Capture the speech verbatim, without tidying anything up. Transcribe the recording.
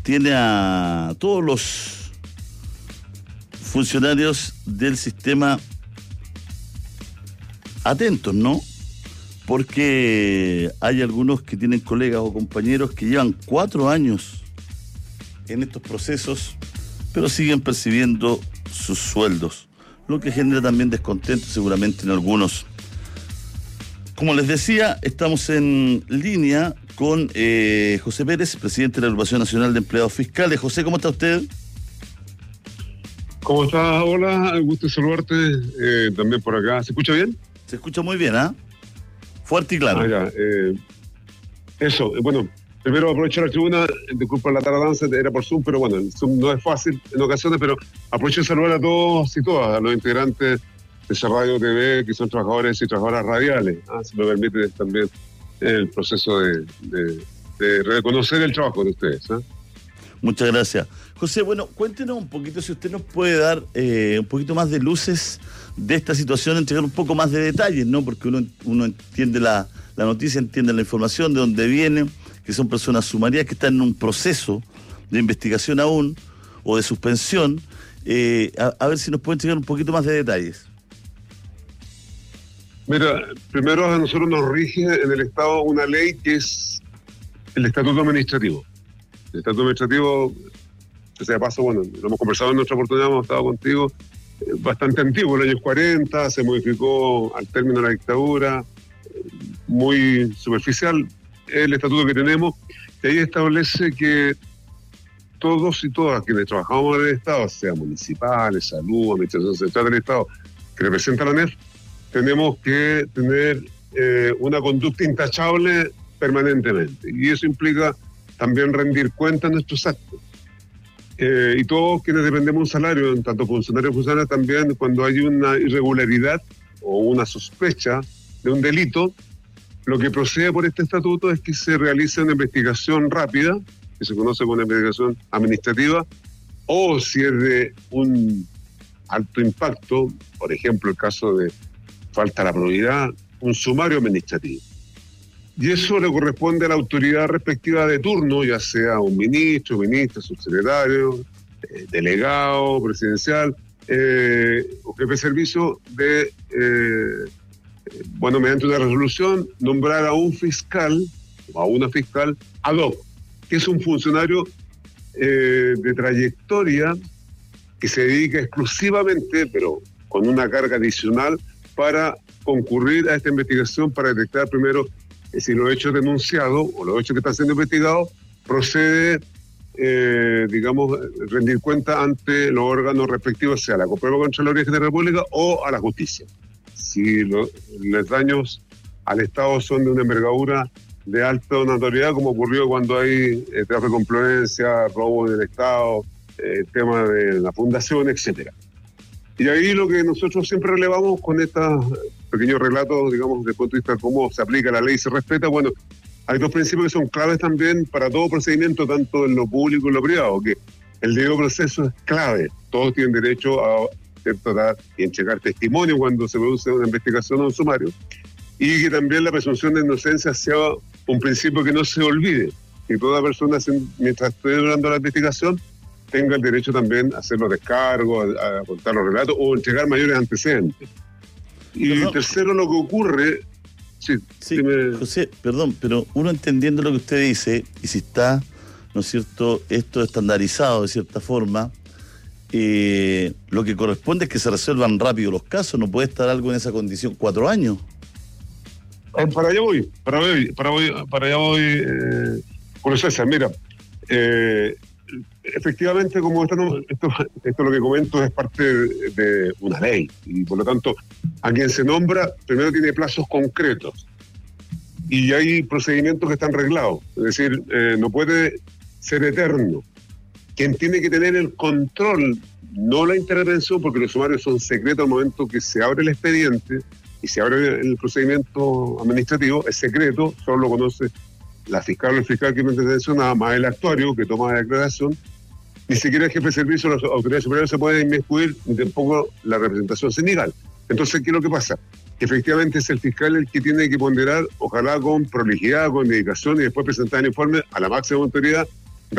tiene a todos los funcionarios del sistema atentos, ¿no? Porque hay algunos que tienen colegas o compañeros que llevan cuatro años en estos procesos, pero siguen percibiendo sus sueldos, lo que genera también descontento seguramente en algunos. Como les decía, estamos en línea con eh, José Pérez, presidente de la Agrupación Nacional de Empleados Fiscales. José, ¿cómo está usted? ¿Cómo estás? Hola, gusto saludarte eh, también por acá. ¿Se escucha bien? Se escucha muy bien, ¿ah? ¿eh? Fuerte y claro. Ah, ya, eh, eso, bueno, primero aprovecho la tribuna, disculpa la tardanza, era por Zoom, pero bueno, el Zoom no es fácil en ocasiones, pero aprovecho de saludar a todos y todas, a los integrantes de esa radio T V, que son trabajadores y trabajadoras radiales, ¿ah? Si me permite también el proceso de, de, de reconocer el trabajo de ustedes. ¿eh? Muchas gracias. José, bueno, cuéntenos un poquito, si usted nos puede dar eh, un poquito más de luces de esta situación, entregar un poco más de detalles, ¿no? Porque uno, uno entiende la, la noticia, entiende la información, de dónde viene, que son personas sumarias que están en un proceso de investigación aún, o de suspensión. Eh, a, a ver si nos puede entregar un poquito más de detalles. Mira, primero a nosotros nos rige en el Estado una ley que es el Estatuto Administrativo. El Estatuto Administrativo, que sea de paso, bueno, lo hemos conversado en nuestra oportunidad, hemos estado contigo, eh, bastante antiguo, en los años cuarenta, se modificó al término de la dictadura, eh, muy superficial el estatuto que tenemos, que ahí establece que todos y todas quienes trabajamos en el Estado, sea municipales, salud, administración central del Estado, que representa la A N E F, tenemos que tener eh, una conducta intachable permanentemente. Y eso implica también rendir cuenta de nuestros actos. Eh, y todos quienes dependemos de un salario, tanto funcionarios como funcionarios, también cuando hay una irregularidad o una sospecha de un delito, lo que procede por este estatuto es que se realice una investigación rápida, que se conoce como una investigación administrativa, o si es de un alto impacto, por ejemplo el caso de falta a la probidad, un sumario administrativo. Y eso le corresponde a la autoridad respectiva de turno, ya sea un ministro, ministra, subsecretario, eh, delegado, presidencial, eh, o jefe de servicio, de, eh, bueno, mediante una resolución, nombrar a un fiscal, o a una fiscal ad hoc, que es un funcionario eh, de trayectoria que se dedica exclusivamente, pero con una carga adicional, para concurrir a esta investigación para detectar primero eh, si los hechos denunciados o los hechos que están siendo investigados procede, eh, digamos, rendir cuenta ante los órganos respectivos, sea la Contraloría General de la República o a la justicia. Si lo, los daños al Estado son de una envergadura de alta notoriedad, como ocurrió cuando hay eh, tráfico de influencia, robo en el Estado, eh, tema de la fundación, etcétera. Y ahí lo que nosotros siempre relevamos con estos pequeños relatos, digamos, desde el punto de vista de cómo se aplica la ley y se respeta, bueno, hay dos principios que son claves también para todo procedimiento, tanto en lo público y en lo privado, que el debido proceso es clave. Todos tienen derecho a tratar y entregar testimonio cuando se produce una investigación o un sumario, y que también la presunción de inocencia sea un principio que no se olvide, que toda persona, mientras esté durando la investigación, tenga el derecho también a hacer los descargos, a, a contar los relatos o entregar mayores antecedentes. Y Perdón. tercero, lo que ocurre... Sí, sí dime. José, perdón, pero uno entendiendo lo que usted dice, y si está, ¿no es cierto?, esto estandarizado de cierta forma, eh, lo que corresponde es que se resuelvan rápido los casos, no puede estar algo en esa condición cuatro años. Eh, para allá voy, para, voy, para, voy, para allá voy, eh, por César, mira, eh, efectivamente, como esto, esto, esto lo que comento es parte de, de una ley, y por lo tanto, a quien se nombra, primero tiene plazos concretos, y hay procedimientos que están reglados, es decir, eh, no puede ser eterno. Quien tiene que tener el control, no la intervención, porque los sumarios son secretos al momento que se abre el expediente, y se abre el procedimiento administrativo, es secreto, solo lo conoce la fiscal o el fiscal que me mencionaba, más el actuario que toma la declaración. Ni siquiera el jefe de servicio, las autoridades superiores se pueden inmiscuir, ni tampoco la representación sindical. Entonces, ¿qué es lo que pasa? Que efectivamente es el fiscal el que tiene que ponderar, ojalá con prolijidad, con dedicación, y después presentar el informe a la máxima autoridad